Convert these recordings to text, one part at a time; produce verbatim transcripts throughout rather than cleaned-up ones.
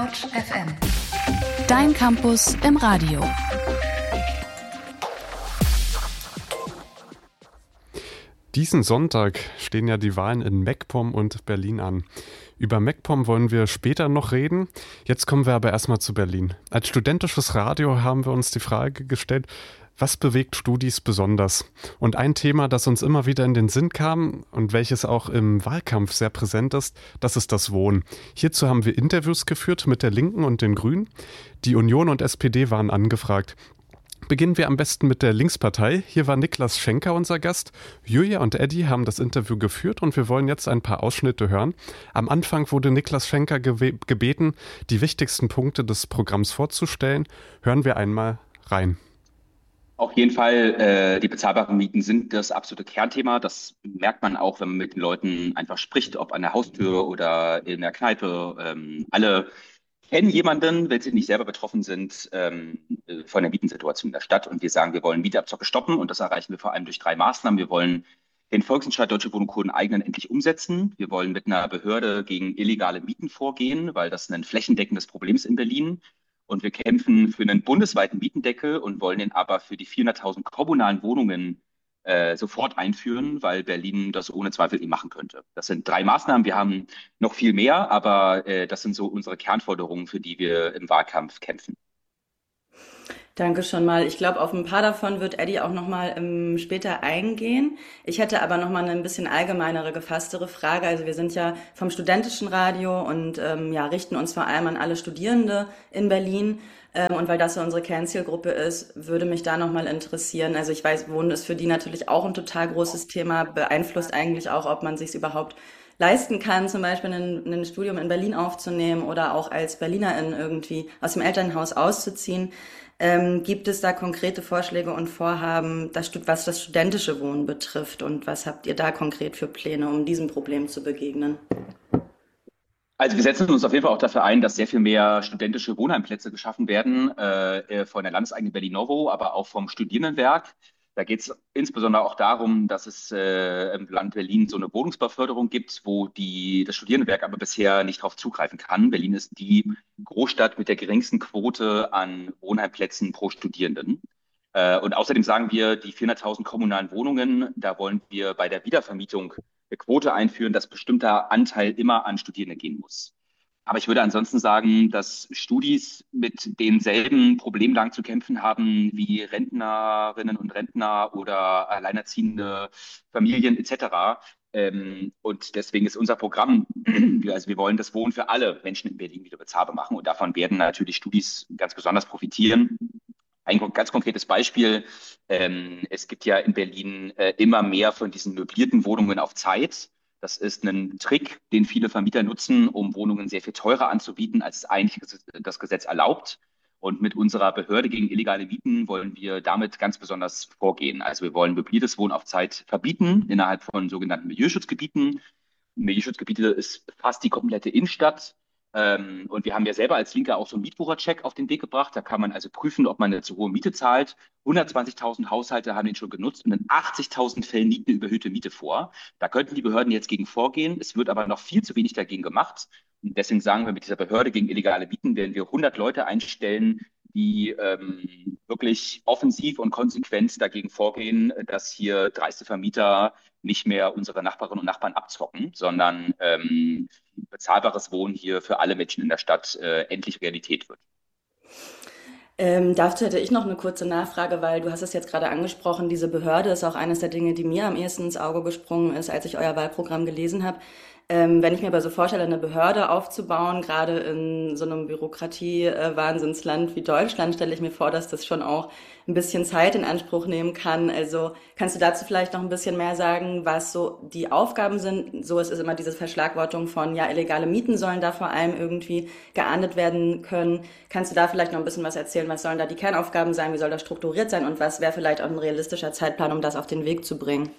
Quatsch F M. Dein Campus im Radio. Diesen Sonntag stehen ja die Wahlen in MacPom und Berlin an. Über MacPom wollen wir später noch reden. Jetzt kommen wir aber erstmal zu Berlin. Als studentisches Radio haben wir uns die Frage gestellt, was bewegt Studis besonders? Und ein Thema, das uns immer wieder in den Sinn kam und welches auch im Wahlkampf sehr präsent ist, das ist das Wohnen. Hierzu haben wir Interviews geführt mit der Linken und den Grünen. Die Union und S P D waren angefragt. Beginnen wir am besten mit der Linkspartei. Hier war Niklas Schenker unser Gast. Julia und Eddie haben das Interview geführt und wir wollen jetzt ein paar Ausschnitte hören. Am Anfang wurde Niklas Schenker gewe- gebeten, die wichtigsten Punkte des Programms vorzustellen. Hören wir einmal rein. Auf jeden Fall, äh, die bezahlbaren Mieten sind das absolute Kernthema. Das merkt man auch, wenn man mit den Leuten einfach spricht, ob an der Haustür oder in der Kneipe. Ähm, alle kennen jemanden, wenn sie nicht selber betroffen sind, ähm, äh, von der Mietensituation in der Stadt. Und wir sagen, wir wollen Mietabzocke stoppen. Und das erreichen wir vor allem durch drei Maßnahmen. Wir wollen den Volksentscheid Deutsche Wohnung Kohlen eigenen endlich umsetzen. Wir wollen mit einer Behörde gegen illegale Mieten vorgehen, weil das ein flächendeckendes Problem ist in Berlin. Und wir kämpfen für einen bundesweiten Mietendeckel und wollen den aber für die vierhunderttausend kommunalen Wohnungen äh, sofort einführen, weil Berlin das ohne Zweifel eben machen könnte. Das sind drei Maßnahmen. Wir haben noch viel mehr, aber äh, das sind so unsere Kernforderungen, für die wir im Wahlkampf kämpfen. Danke schon mal. Ich glaube, auf ein paar davon wird Eddie auch nochmal ähm, später eingehen. Ich hätte aber nochmal eine ein bisschen allgemeinere, gefasstere Frage. Also wir sind ja vom studentischen Radio und ähm, ja, richten uns vor allem an alle Studierende in Berlin. Ähm, und weil das so unsere Kernzielgruppe ist, würde mich da nochmal interessieren. Also ich weiß, Wohnen ist für die natürlich auch ein total großes Thema, beeinflusst eigentlich auch, ob man sich es überhaupt leisten kann, zum Beispiel ein, ein Studium in Berlin aufzunehmen oder auch als Berlinerin irgendwie aus dem Elternhaus auszuziehen. Ähm, gibt es da konkrete Vorschläge und Vorhaben, das, was das studentische Wohnen betrifft? Und was habt ihr da konkret für Pläne, um diesem Problem zu begegnen? Also wir setzen uns auf jeden Fall auch dafür ein, dass sehr viel mehr studentische Wohnheimplätze geschaffen werden, äh, von der landeseigenen Berlin-Novo, aber auch vom Studierendenwerk. Da geht es insbesondere auch darum, dass es äh, im Land Berlin so eine Wohnungsbauförderung gibt, wo die, das Studierendenwerk aber bisher nicht darauf zugreifen kann. Berlin ist die Großstadt mit der geringsten Quote an Wohnheimplätzen pro Studierenden. Äh, und außerdem sagen wir, die vierhunderttausend kommunalen Wohnungen, da wollen wir bei der Wiedervermietung eine Quote einführen, dass bestimmter Anteil immer an Studierende gehen muss. Aber ich würde ansonsten sagen, dass Studis mit denselben Problemlagen zu kämpfen haben wie Rentnerinnen und Rentner oder alleinerziehende Familien et cetera. Ähm, und deswegen ist unser Programm, also wir wollen das Wohnen für alle Menschen in Berlin wieder bezahlbar machen. Und davon werden natürlich Studis ganz besonders profitieren. Ein ganz konkretes Beispiel, ähm, es gibt ja in Berlin äh, immer mehr von diesen möblierten Wohnungen auf Zeit. Das ist ein Trick, den viele Vermieter nutzen, um Wohnungen sehr viel teurer anzubieten, als es eigentlich das Gesetz erlaubt. Und mit unserer Behörde gegen illegale Mieten wollen wir damit ganz besonders vorgehen. Also wir wollen möbliertes Wohnen auf Zeit verbieten innerhalb von sogenannten Milieuschutzgebieten. Milieuschutzgebiete ist fast die komplette Innenstadt. Ähm, und wir haben ja selber als Linke auch so einen Mietwuchercheck auf den Weg gebracht. Da kann man also prüfen, ob man eine zu hohe Miete zahlt. hundertzwanzigtausend Haushalte haben den schon genutzt und in achtzigtausend Fällen liegt eine überhöhte Miete vor. Da könnten die Behörden jetzt gegen vorgehen. Es wird aber noch viel zu wenig dagegen gemacht. Und deswegen sagen wir, mit dieser Behörde gegen illegale Mieten werden wir hundert Leute einstellen, die ähm, wirklich offensiv und konsequent dagegen vorgehen, dass hier dreiste Vermieter nicht mehr unsere Nachbarinnen und Nachbarn abzocken, sondern ähm, bezahlbares Wohnen hier für alle Menschen in der Stadt äh, endlich Realität wird. Ähm, dazu hätte ich noch eine kurze Nachfrage, weil du hast es jetzt gerade angesprochen, diese Behörde ist auch eines der Dinge, die mir am ehesten ins Auge gesprungen ist, als ich euer Wahlprogramm gelesen habe. Ähm, wenn ich mir aber so vorstelle, eine Behörde aufzubauen, gerade in so einem Bürokratie-Wahnsinnsland wie Deutschland, stelle ich mir vor, dass das schon auch ein bisschen Zeit in Anspruch nehmen kann. Also kannst du dazu vielleicht noch ein bisschen mehr sagen, was so die Aufgaben sind? So es ist immer diese Verschlagwortung von, ja, illegale Mieten sollen da vor allem irgendwie geahndet werden können. Kannst du da vielleicht noch ein bisschen was erzählen? Was sollen da die Kernaufgaben sein? Wie soll das strukturiert sein? Und was wäre vielleicht auch ein realistischer Zeitplan, um das auf den Weg zu bringen?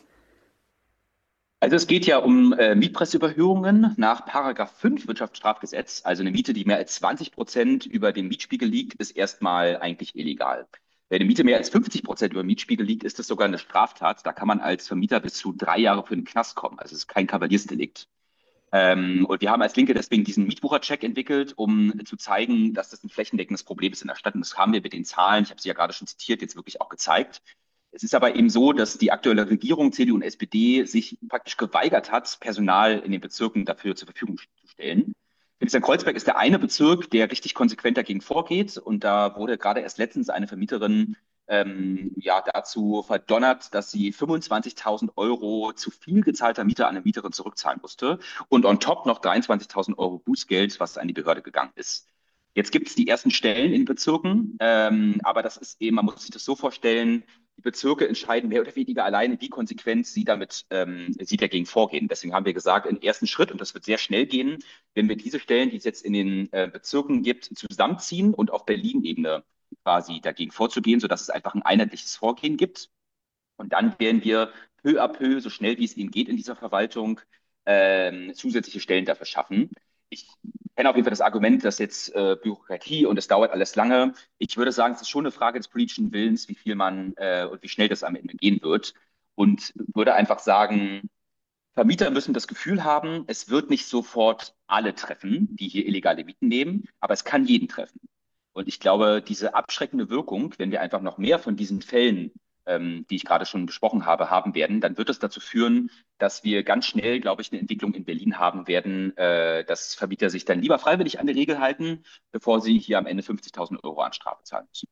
Also es geht ja um äh, Mietpreisüberhöhungen nach Paragraph fünf Wirtschaftsstrafgesetz. Also eine Miete, die mehr als zwanzig Prozent über dem Mietspiegel liegt, ist erstmal eigentlich illegal. Wenn eine Miete mehr als fünfzig Prozent über dem Mietspiegel liegt, ist das sogar eine Straftat. Da kann man als Vermieter bis zu drei Jahre für den Knast kommen. Also es ist kein Kavaliersdelikt. Ähm, und wir haben als Linke deswegen diesen Mietwucher-Check entwickelt, um zu zeigen, dass das ein flächendeckendes Problem ist in der Stadt. Und das haben wir mit den Zahlen, ich habe sie ja gerade schon zitiert, jetzt wirklich auch gezeigt. Es ist aber eben so, dass die aktuelle Regierung, C D U und S P D, sich praktisch geweigert hat, Personal in den Bezirken dafür zur Verfügung zu stellen. Friedrichshain-Kreuzberg ist der eine Bezirk, der richtig konsequent dagegen vorgeht. Und da wurde gerade erst letztens eine Vermieterin ähm, ja, dazu verdonnert, dass sie fünfundzwanzigtausend Euro zu viel gezahlter Miete an eine Mieterin zurückzahlen musste und on top noch dreiundzwanzigtausend Euro Bußgeld, was an die Behörde gegangen ist. Jetzt gibt es die ersten Stellen in Bezirken, ähm, aber das ist eben, man muss sich das so vorstellen, die Bezirke entscheiden mehr oder weniger alleine, wie konsequent sie damit, ähm, sie dagegen vorgehen. Deswegen haben wir gesagt, im ersten Schritt, und das wird sehr schnell gehen, wenn wir diese Stellen, die es jetzt in den äh, Bezirken gibt, zusammenziehen und auf Berlin-Ebene quasi dagegen vorzugehen, sodass es einfach ein einheitliches Vorgehen gibt. Und dann werden wir peu à peu, so schnell wie es eben geht in dieser Verwaltung, ähm, zusätzliche Stellen dafür schaffen. Ich kenne auf jeden Fall das Argument, dass jetzt äh, Bürokratie und es dauert alles lange. Ich würde sagen, es ist schon eine Frage des politischen Willens, wie viel man äh, und wie schnell das am Ende gehen wird. Und würde einfach sagen, Vermieter müssen das Gefühl haben, es wird nicht sofort alle treffen, die hier illegale Mieten nehmen, aber es kann jeden treffen. Und ich glaube, diese abschreckende Wirkung, wenn wir einfach noch mehr von diesen Fällen, ähm, die ich gerade schon besprochen habe, haben werden, dann wird es dazu führen, dass wir ganz schnell, glaube ich, eine Entwicklung in Berlin haben werden, äh, dass Vermieter sich dann lieber freiwillig an die Regel halten, bevor sie hier am Ende fünfzigtausend Euro an Strafe zahlen müssen.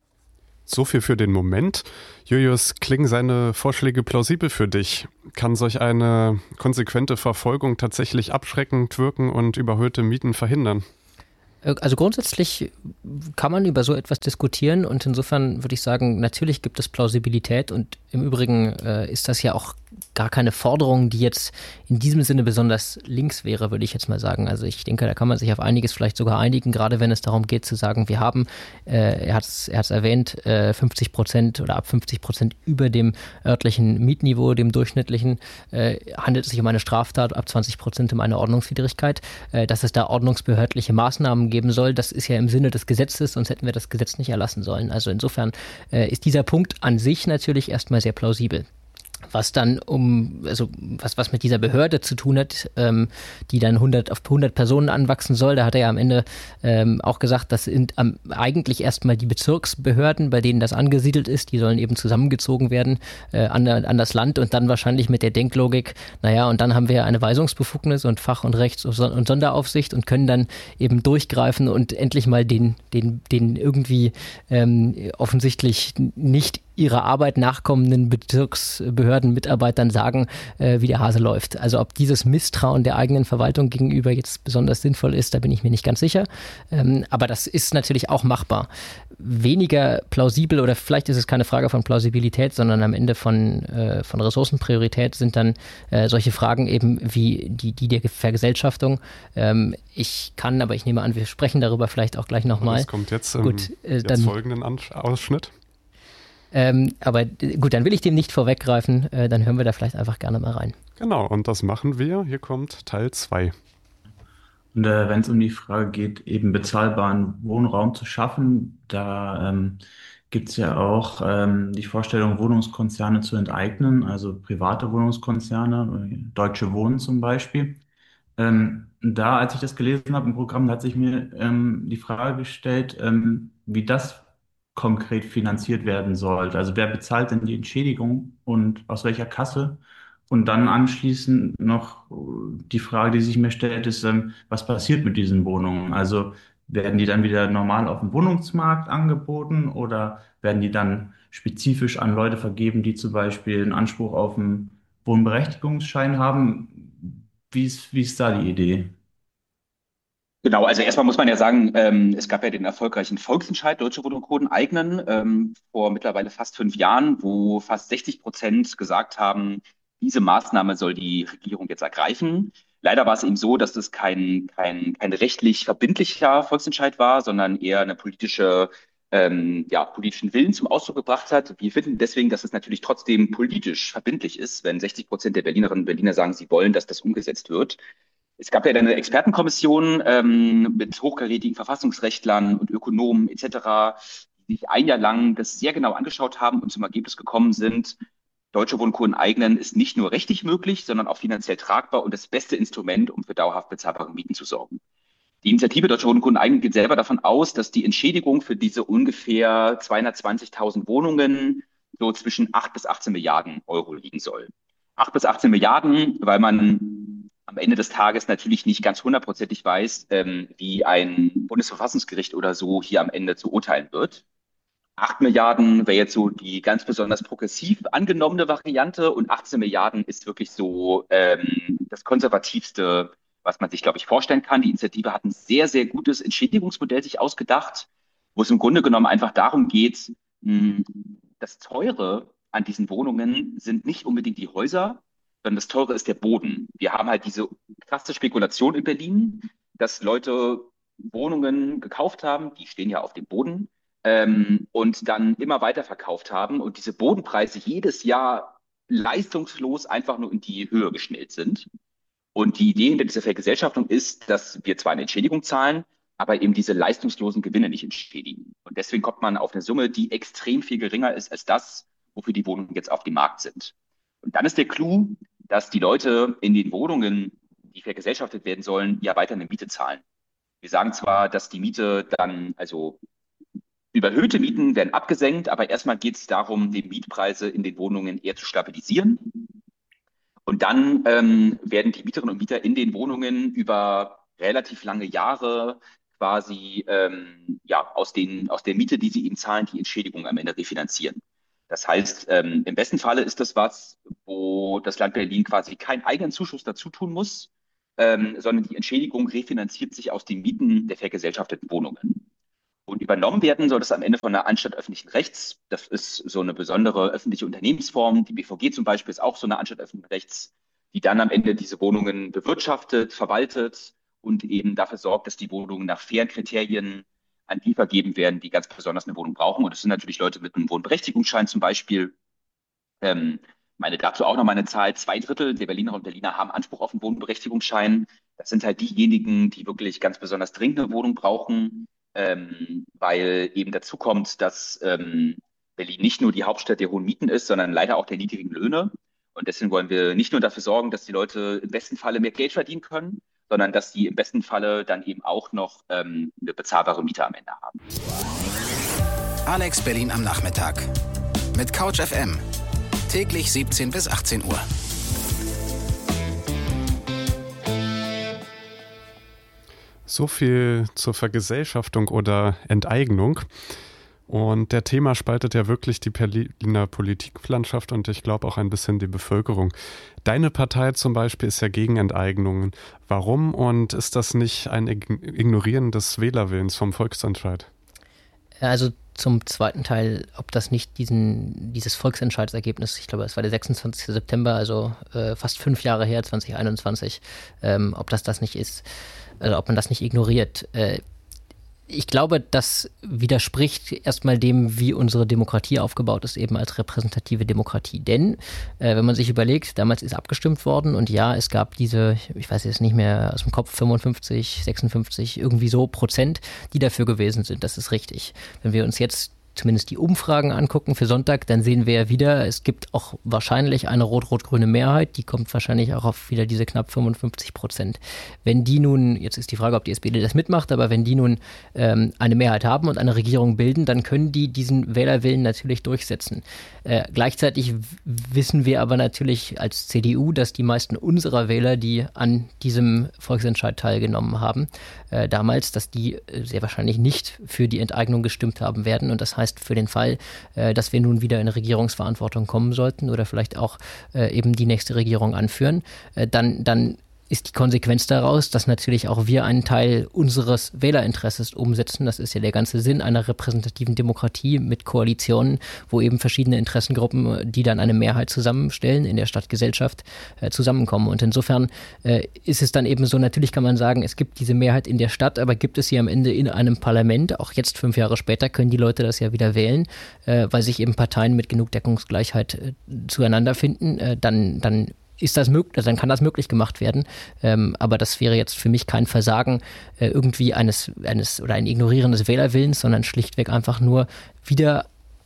So viel für den Moment. Julius, klingen seine Vorschläge plausibel für dich? Kann solch eine konsequente Verfolgung tatsächlich abschreckend wirken und überhöhte Mieten verhindern? Also grundsätzlich kann man über so etwas diskutieren und insofern würde ich sagen, natürlich gibt es Plausibilität und im Übrigen äh, ist das ja auch gar keine Forderung, die jetzt in diesem Sinne besonders links wäre, würde ich jetzt mal sagen. Also ich denke, da kann man sich auf einiges vielleicht sogar einigen, gerade wenn es darum geht zu sagen, wir haben, äh, er hat es er hat's erwähnt, äh, fünfzig Prozent oder ab fünfzig Prozent über dem örtlichen Mietniveau, dem durchschnittlichen, äh, handelt es sich um eine Straftat, ab zwanzig Prozent um eine Ordnungswidrigkeit. Äh, dass es da ordnungsbehördliche Maßnahmen geben soll, das ist ja im Sinne des Gesetzes, sonst hätten wir das Gesetz nicht erlassen sollen. Also insofern äh, ist dieser Punkt an sich natürlich erstmal sehr plausibel. Was dann um, also was, was mit dieser Behörde zu tun hat, ähm, die dann hundert auf hundert Personen anwachsen soll, da hat er ja am Ende ähm, auch gesagt, das sind ähm, eigentlich erstmal die Bezirksbehörden, bei denen das angesiedelt ist, die sollen eben zusammengezogen werden äh, an, an das Land und dann wahrscheinlich mit der Denklogik, naja, und dann haben wir eine Weisungsbefugnis und Fach- und Rechts- und Sonderaufsicht und können dann eben durchgreifen und endlich mal den, den, den irgendwie ähm, offensichtlich nicht ihrer Arbeit nachkommenden Bezirksbehördenmitarbeitern sagen, äh, wie der Hase läuft. Also ob dieses Misstrauen der eigenen Verwaltung gegenüber jetzt besonders sinnvoll ist, da bin ich mir nicht ganz sicher. Ähm, aber das ist natürlich auch machbar. Weniger plausibel oder vielleicht ist es keine Frage von Plausibilität, sondern am Ende von, äh, von Ressourcenpriorität sind dann äh, solche Fragen eben wie die, die der Vergesellschaftung. Ähm, ich kann, aber ich nehme an, wir sprechen darüber vielleicht auch gleich nochmal. Das kommt jetzt im Gut, äh, jetzt dann, folgenden An- Ausschnitt. Ähm, aber gut, dann will ich dem nicht vorweggreifen, äh, dann hören wir da vielleicht einfach gerne mal rein. Genau, und das machen wir. Hier kommt Teil zwei. Und äh, wenn es um die Frage geht, eben bezahlbaren Wohnraum zu schaffen, da ähm, gibt es ja auch ähm, die Vorstellung, Wohnungskonzerne zu enteignen, also private Wohnungskonzerne, äh, Deutsche Wohnen zum Beispiel. Ähm, da, als ich das gelesen habe im Programm, da hat sich mir ähm, die Frage gestellt, ähm, wie das konkret finanziert werden sollte. Also wer bezahlt denn die Entschädigung und aus welcher Kasse? Und dann anschließend noch äh, die Frage, die sich mir stellt, ist, ähm, was passiert mit diesen Wohnungen? Also werden die dann wieder normal auf dem Wohnungsmarkt angeboten oder werden die dann spezifisch an Leute vergeben, die zum Beispiel einen Anspruch auf einen Wohnberechtigungsschein haben? Wie ist, wie ist da die Idee? Genau, also erstmal muss man ja sagen, ähm, es gab ja den erfolgreichen Volksentscheid Deutsche Wohnen und Co. enteignen ähm, vor mittlerweile fast fünf Jahren, wo fast sechzig Prozent gesagt haben, diese Maßnahme soll die Regierung jetzt ergreifen. Leider war es eben so, dass das kein, kein, kein rechtlich verbindlicher Volksentscheid war, sondern eher eine politische, ähm, ja, politischen Willen zum Ausdruck gebracht hat. Wir finden deswegen, dass es natürlich trotzdem politisch verbindlich ist, wenn sechzig Prozent der Berlinerinnen und Berliner sagen, sie wollen, dass das umgesetzt wird. Es gab ja dann eine Expertenkommission ähm, mit hochkarätigen Verfassungsrechtlern und Ökonomen et cetera, die sich ein Jahr lang das sehr genau angeschaut haben und zum Ergebnis gekommen sind, Deutsche Wohnen Co. enteignen ist nicht nur rechtlich möglich, sondern auch finanziell tragbar und das beste Instrument, um für dauerhaft bezahlbare Mieten zu sorgen. Die Initiative Deutsche Wohnen Co. enteignen geht selber davon aus, dass die Entschädigung für diese ungefähr zweihundertzwanzigtausend Wohnungen so zwischen acht bis achtzehn Milliarden Euro liegen soll. acht bis achtzehn Milliarden, weil man am Ende des Tages natürlich nicht ganz hundertprozentig weiß, ähm, wie ein Bundesverfassungsgericht oder so hier am Ende zu urteilen wird. acht Milliarden wäre jetzt so die ganz besonders progressiv angenommene Variante und achtzehn Milliarden ist wirklich so ähm, das konservativste, was man sich, glaube ich, vorstellen kann. Die Initiative hat ein sehr, sehr gutes Entschädigungsmodell sich ausgedacht, wo es im Grunde genommen einfach darum geht, mh, das Teure an diesen Wohnungen sind nicht unbedingt die Häuser, sondern das Teure ist der Boden. Wir haben halt diese krasse Spekulation in Berlin, dass Leute Wohnungen gekauft haben, die stehen ja auf dem Boden, ähm, und dann immer weiter verkauft haben und diese Bodenpreise jedes Jahr leistungslos einfach nur in die Höhe geschnellt sind. Und die Idee hinter dieser Vergesellschaftung ist, dass wir zwar eine Entschädigung zahlen, aber eben diese leistungslosen Gewinne nicht entschädigen. Und deswegen kommt man auf eine Summe, die extrem viel geringer ist als das, wofür die Wohnungen jetzt auf dem Markt sind. Und dann ist der Clou, dass die Leute in den Wohnungen, die vergesellschaftet werden sollen, ja weiter eine Miete zahlen. Wir sagen zwar, dass die Miete dann, also überhöhte Mieten werden abgesenkt, aber erstmal geht es darum, die Mietpreise in den Wohnungen eher zu stabilisieren. Und dann ähm, werden die Mieterinnen und Mieter in den Wohnungen über relativ lange Jahre quasi ähm, ja, aus, den, aus der Miete, die sie eben zahlen, die Entschädigung am Ende refinanzieren. Das heißt, ähm, im besten Falle ist das was, wo das Land Berlin quasi keinen eigenen Zuschuss dazu tun muss, ähm, sondern die Entschädigung refinanziert sich aus den Mieten der vergesellschafteten Wohnungen. Und übernommen werden soll das am Ende von der Anstalt öffentlichen Rechts. Das ist so eine besondere öffentliche Unternehmensform. Die B V G zum Beispiel ist auch so eine Anstalt öffentlichen Rechts, die dann am Ende diese Wohnungen bewirtschaftet, verwaltet und eben dafür sorgt, dass die Wohnungen nach fairen Kriterien an die vergeben werden, die ganz besonders eine Wohnung brauchen. Und das sind natürlich Leute mit einem Wohnberechtigungsschein zum Beispiel. Ähm, meine dazu auch noch mal eine Zahl. Zwei Drittel der Berlinerinnen und Berliner haben Anspruch auf einen Wohnberechtigungsschein. Das sind halt diejenigen, die wirklich ganz besonders dringend eine Wohnung brauchen. Ähm, weil eben dazu kommt, dass ähm, Berlin nicht nur die Hauptstadt der hohen Mieten ist, sondern leider auch der niedrigen Löhne. Und deswegen wollen wir nicht nur dafür sorgen, dass die Leute im besten Falle mehr Geld verdienen können, sondern dass die im besten Falle dann eben auch noch ähm, eine bezahlbare Miete am Ende haben. Alex Berlin am Nachmittag mit Couch F M. Täglich siebzehn bis achtzehn Uhr. So viel zur Vergesellschaftung oder Enteignung. Und der Thema spaltet ja wirklich die Berliner Politiklandschaft und ich glaube auch ein bisschen die Bevölkerung. Deine Partei zum Beispiel ist ja gegen Enteignungen. Warum und ist das nicht ein Ignorieren des Wählerwillens vom Volksentscheid? Also zum zweiten Teil, ob das nicht diesen, dieses Volksentscheidsergebnis, ich glaube, es war der sechsundzwanzigsten September, also äh, fast fünf Jahre her, zwanzig einundzwanzig, ähm, ob das das nicht ist. Also ob man das nicht ignoriert. Ich glaube, das widerspricht erstmal dem, wie unsere Demokratie aufgebaut ist, eben als repräsentative Demokratie. Denn, äh, wenn man sich überlegt, damals ist abgestimmt worden und ja, es gab diese, ich weiß jetzt nicht mehr aus dem Kopf, fünfundfünfzig, sechsundfünfzig, irgendwie so Prozent, die dafür gewesen sind. Das ist richtig. Wenn wir uns jetzt zumindest die Umfragen angucken für Sonntag, dann sehen wir ja wieder, es gibt auch wahrscheinlich eine rot-rot-grüne Mehrheit, die kommt wahrscheinlich auch auf wieder diese knapp fünfundfünfzig Prozent. Wenn die nun, jetzt ist die Frage, ob die S P D das mitmacht, aber wenn die nun ähm, eine Mehrheit haben und eine Regierung bilden, dann können die diesen Wählerwillen natürlich durchsetzen. Äh, gleichzeitig wissen wir aber natürlich als C D U, dass die meisten unserer Wähler, die an diesem Volksentscheid teilgenommen haben, äh, damals, dass die äh, sehr wahrscheinlich nicht für die Enteignung gestimmt haben werden und das heißt, für den Fall, äh, dass wir nun wieder in Regierungsverantwortung kommen sollten oder vielleicht auch äh, eben die nächste Regierung anführen, äh, dann, dann ist die Konsequenz daraus, dass natürlich auch wir einen Teil unseres Wählerinteresses umsetzen. Das ist ja der ganze Sinn einer repräsentativen Demokratie mit Koalitionen, wo eben verschiedene Interessengruppen, die dann eine Mehrheit zusammenstellen in der Stadtgesellschaft, äh, zusammenkommen. Und insofern äh, ist es dann eben so, natürlich kann man sagen, es gibt diese Mehrheit in der Stadt, aber gibt es sie am Ende in einem Parlament? Auch jetzt, fünf Jahre später, können die Leute das ja wieder wählen, äh, weil sich eben Parteien mit genug Deckungsgleichheit äh, zueinander finden. Äh, dann, dann ist das möglich, also dann kann das möglich gemacht werden. Ähm, aber das wäre jetzt für mich kein Versagen äh, irgendwie eines, eines oder ein Ignorieren des Wählerwillens, sondern schlichtweg einfach nur wieder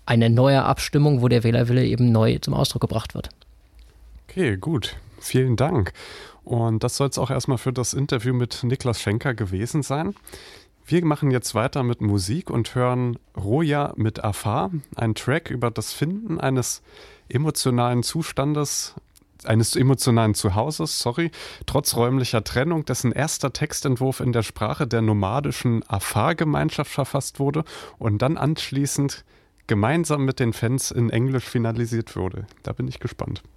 eine neue Abstimmung, wo der Wählerwille eben neu zum Ausdruck gebracht wird. Okay, gut. Vielen Dank. Und das soll es auch erstmal für das Interview mit Niklas Schenker gewesen sein. Wir machen jetzt weiter mit Musik und hören Roja mit Afar, ein Track über das Finden eines emotionalen Zustandes, eines emotionalen Zuhauses, sorry, trotz räumlicher Trennung, dessen erster Textentwurf in der Sprache der nomadischen Afar-Gemeinschaft verfasst wurde und dann anschließend gemeinsam mit den Fans in Englisch finalisiert wurde. Da bin ich gespannt.